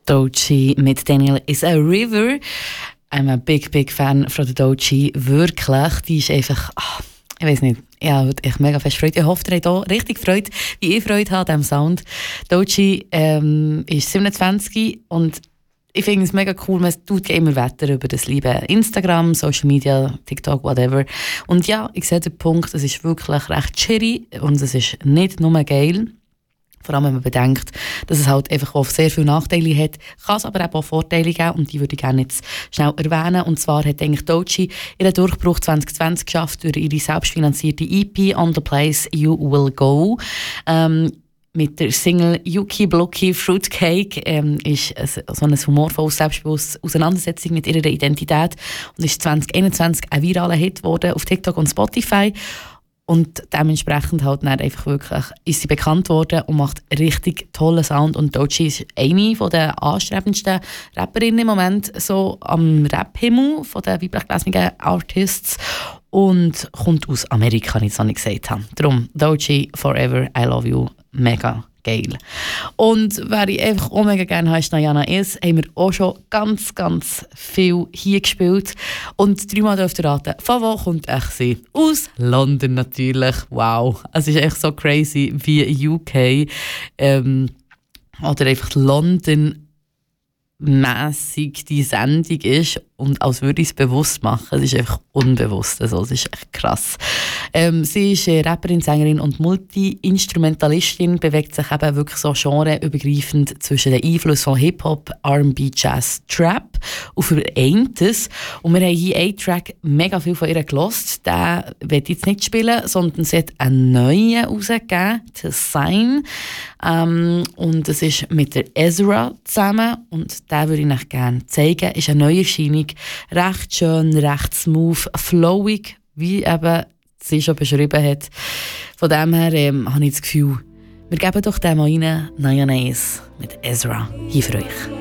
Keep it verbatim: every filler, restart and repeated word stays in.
Doechii mit Daniel is a River. I'm a big, big fan von der Doechii. Wirklich. Die ist einfach, oh, ich weiß nicht, ich habe echt mega fest Freude. Ich hoffe, ihr habt auch richtig Freude, wie ich Freude habe an diesem Sound. Doechii ähm, ist siebenundzwanzig und ich finde es mega cool, man tut ja immer Wetter über das liebe Instagram, Social Media, TikTok, whatever. Und ja, ich sehe den Punkt, es ist wirklich recht cheery und es ist nicht nur geil. Vor allem, wenn man bedenkt, dass es halt einfach auch sehr viele Nachteile hat, kann es aber auch Vorteile geben und die würde ich gerne jetzt schnell erwähnen. Und zwar hat eigentlich Doechii ihren Durchbruch zwanzig zwanzig geschafft durch ihre selbstfinanzierte E P «On the Place You Will Go». Ähm, Mit der Single «Yuki Blocky Fruitcake» ähm, ist so eine humorvolle, selbstbewusste Auseinandersetzung mit ihrer Identität und ist zwanzig einundzwanzig ein viraler Hit geworden auf TikTok und Spotify. Und dementsprechend halt dann einfach wirklich ist sie bekannt worden und macht richtig tollen Sound. Und Doechii ist eine der anstrebendsten Rapperinnen im Moment so am Rap-Himmel von den weiblich gelesenen Artists und kommt aus Amerika, wie ich es gesagt habe. Darum Doechii Forever, I Love You, mega geil. Und wer ich einfach auch mega gerne habe, ist Najana Is. Haben wir auch schon ganz, ganz viel hier gespielt. Und dreimal dürft ihr raten, von wo kommt echt sie? Aus London natürlich. Wow. Es ist echt so crazy wie U K. Ähm, oder einfach London mässig die Sendung ist und als würde ich es bewusst machen. Es ist einfach unbewusst. Also, es ist echt krass. Ähm, sie ist Rapperin, Sängerin und Multi-Instrumentalistin, bewegt sich eben wirklich so genreübergreifend zwischen den Einflüssen von Hip-Hop, R and B, Jazz, Trap und vereint es. Und wir haben hier einen Track mega viel von ihr gehört. Den will ich jetzt nicht spielen, sondern sie hat einen neuen rausgegeben, «To Sign». Ähm, und es ist mit der Ezra zusammen und den würde ich euch gerne zeigen. Ist eine Neuerscheinung, recht schön, recht smooth, flowig, wie eben sie schon beschrieben hat. Von dem her ähm, habe ich das Gefühl, wir geben doch den mal rein, Najana Is mit Ezra, hier für euch.